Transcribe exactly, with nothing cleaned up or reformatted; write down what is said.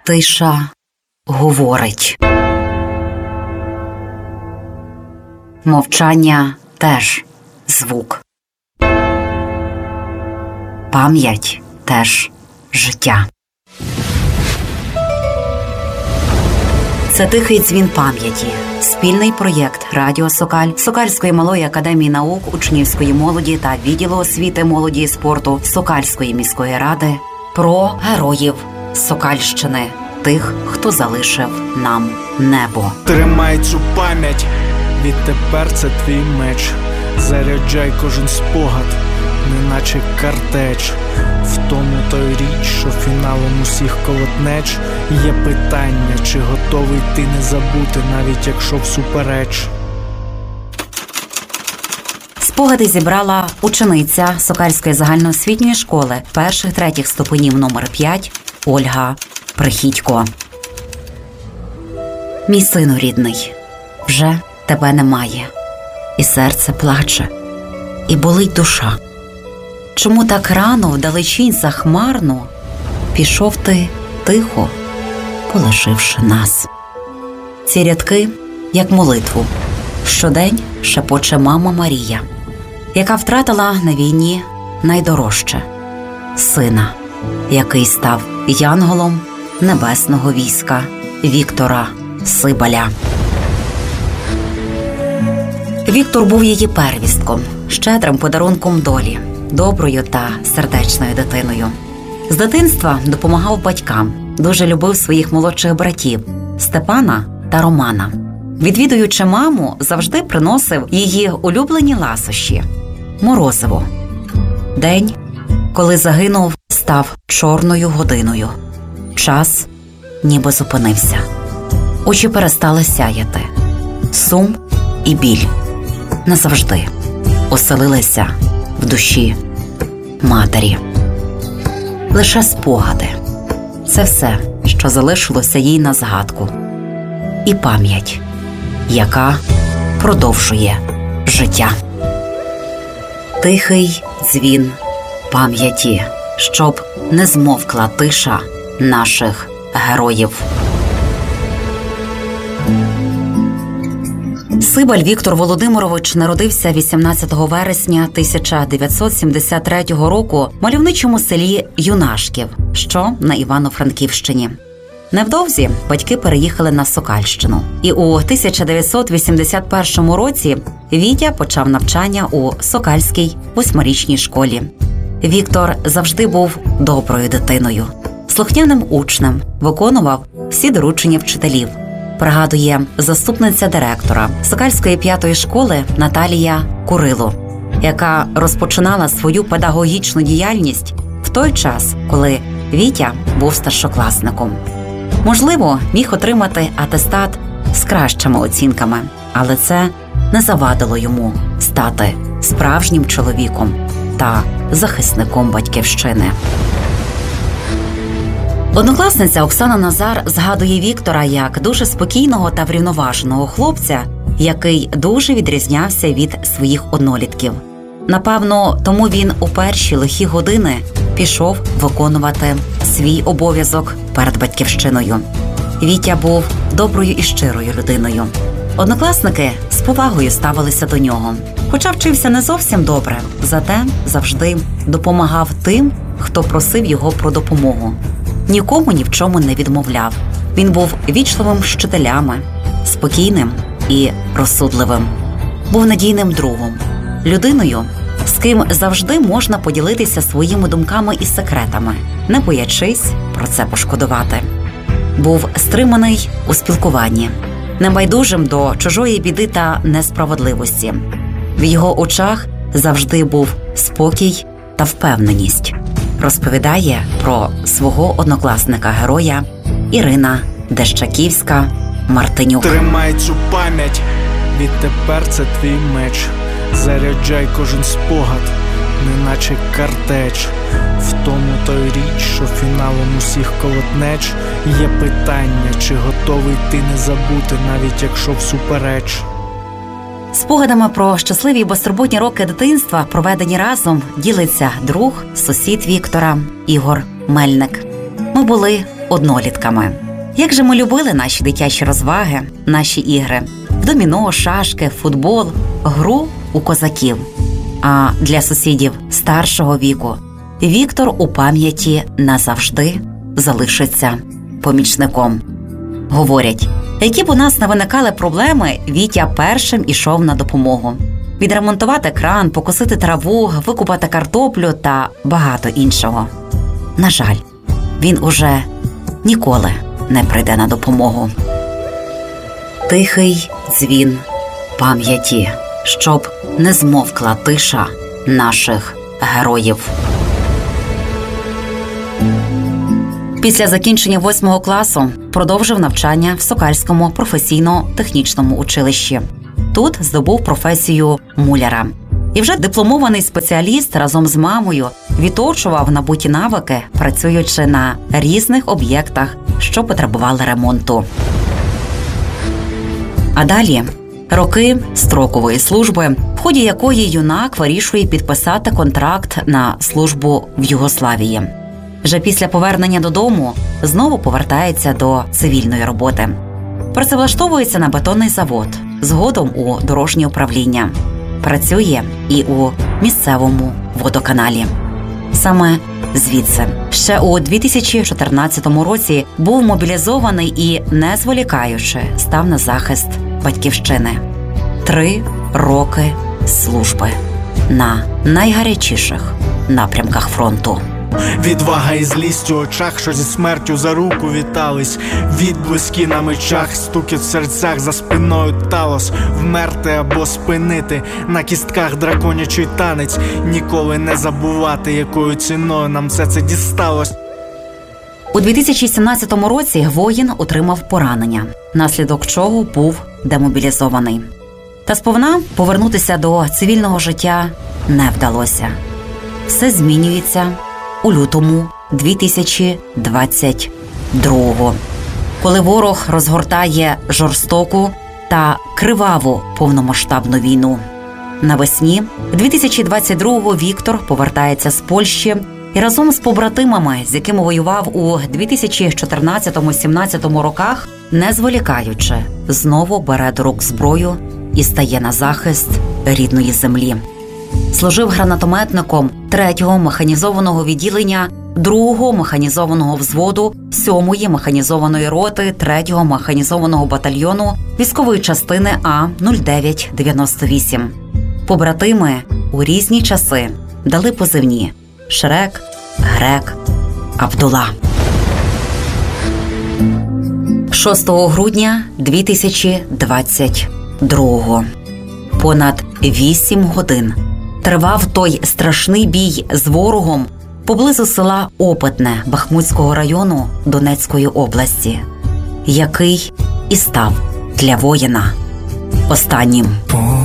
Тиша говорить. Мовчання теж звук. Пам'ять теж життя. Це тихий дзвін пам'яті. Спільний проєкт Радіо Сокаль, Сокальської малої академії наук, учнівської молоді та відділу освіти, молоді і спорту Сокальської міської ради про героїв Сокальщини, тих, хто залишив нам небо. Тримай цю пам'ять, відтепер це твій меч. Заряджай кожен спогад, неначе картеч. В тому той річ, що фіналом усіх колотнеч. Є питання, чи готовий ти не забути, навіть якщо всупереч. Спогади зібрала учениця Сокальської загальноосвітньої школи перших-третіх ступенів номер п'ять Ольга Прихідько. Мій сину рідний, вже тебе немає. І серце плаче, і болить душа. Чому так рано, вдалечінь захмарно, пішов ти тихо, полишивши нас? Ці рядки, як молитву, щодень шепоче мама Марія, яка втратила на війні найдорожче – сина, який став янголом небесного війська Віктора Сибаля. Віктор був її первістком, щедрим подарунком долі, доброю та сердечною дитиною. З дитинства допомагав батькам, дуже любив своїх молодших братів Степана та Романа. Відвідуючи маму, завжди приносив її улюблені ласощі – морозиво. День, коли загинув, став чорною годиною. Час ніби зупинився. Очі перестали сяяти. Сум і біль назавжди оселилися в душі матері. Лише спогади – це все, що залишилося їй на згадку. І пам'ять, яка продовжує життя. Тихий дзвін пам'яті, щоб не змовкла тиша наших героїв. Сибаль Віктор Володимирович народився вісімнадцятого вересня тисяча дев'ятсот сімдесят третього року в мальовничому селі Юнашків, що на Івано-Франківщині. Невдовзі батьки переїхали на Сокальщину. І у тисяча дев'ятсот вісімдесят першому році Вітя почав навчання у Сокальській восьмирічній школі. Віктор завжди був доброю дитиною, слухняним учнем, виконував всі доручення вчителів. Пригадує заступниця директора Сокальської п'ятої школи Наталія Курило, яка розпочинала свою педагогічну діяльність в той час, коли Вітя був старшокласником. Можливо, міг отримати атестат з кращими оцінками, але це не завадило йому стати справжнім чоловіком та захисником батьківщини. Однокласниця Оксана Назар згадує Віктора як дуже спокійного та врівноваженого хлопця, який дуже відрізнявся від своїх однолітків. Напевно, тому він у перші лихі години пішов виконувати свій обов'язок перед батьківщиною. Вітя був доброю і щирою людиною. Однокласники з повагою ставилися до нього. Хоча вчився не зовсім добре, зате завжди допомагав тим, хто просив його про допомогу. Нікому ні в чому не відмовляв. Він був вічливим з вчителями, спокійним і розсудливим. Був надійним другом, людиною, з ким завжди можна поділитися своїми думками і секретами, не боячись про це пошкодувати. Був стриманий у спілкуванні, небайдужим до чужої біди та несправедливості. В його очах завжди був спокій та впевненість. Розповідає про свого однокласника-героя Ірина Дещаківська-Мартинюк. Тримай цю пам'ять, відтепер це твій меч. Заряджай кожен спогад, неначе картеч. В тому той річ, що фіналом усіх колотнеч. Є питання, чи готовий ти не забути, навіть якщо всупереч. Спогадами про щасливі й безтурботні роки дитинства, проведені разом, ділиться друг, сусід Віктора Ігор Мельник. Ми були однолітками. Як же ми любили наші дитячі розваги, наші ігри в доміно, шашки, футбол, гру у козаків. А для сусідів старшого віку Віктор у пам'яті назавжди залишиться помічником. Говорять, які б у нас не виникали проблеми, Вітя першим ішов на допомогу. Відремонтувати кран, покосити траву, викупати картоплю та багато іншого. На жаль, він уже ніколи не прийде на допомогу. Тихий дзвін пам'яті, щоб не змовкла тиша наших героїв. Після закінчення восьмого класу продовжив навчання в Сокальському професійно-технічному училищі. Тут здобув професію муляра. І вже дипломований спеціаліст разом з мамою відточував набуті навики, працюючи на різних об'єктах, що потребували ремонту. А далі роки строкової служби, в ході якої юнак вирішує підписати контракт на службу в Югославії. Вже після повернення додому знову повертається до цивільної роботи. Працевлаштовується на бетонний завод, згодом у дорожнє управління. Працює і у місцевому водоканалі. Саме звідси ще у дві тисячі чотирнадцятому році був мобілізований і, не зволікаючи, став на захист батьківщини. Три роки служби на найгарячіших напрямках фронту. Відвага і злість у очах, що зі смертю за руку вітались. Відблиски на мечах, стукіт в серцях, за спиною талос. Вмерти або спинити, на кістках драконячий танець. Ніколи не забувати, якою ціною нам все це дісталось. У дві тисячі сімнадцятому році воїн отримав поранення, наслідок чого був демобілізований. Та сповна повернутися до цивільного життя не вдалося. Все змінюється у лютому дві тисячі двадцять другого, коли ворог розгортає жорстоку та криваву повномасштабну війну. Навесні дві тисячі двадцять другого Віктор повертається з Польщі і разом з побратимами, з якими воював у дві тисячі чотирнадцятому-сімнадцятому роках, не зволікаючи, знову бере до рук зброю і стає на захист рідної землі. Служив гранатометником третього механізованого відділення другого механізованого взводу сьомої механізованої роти третього механізованого батальйону військової частини А нуль дев'ять дев'яносто вісім. Побратими у різні часи дали позивні Шрек, Грек, Абдула. шостого грудня дві тисячі двадцять другого. Понад вісім годин тривав той страшний бій з ворогом поблизу села Опитне Бахмутського району Донецької області, який і став для воїна останнім.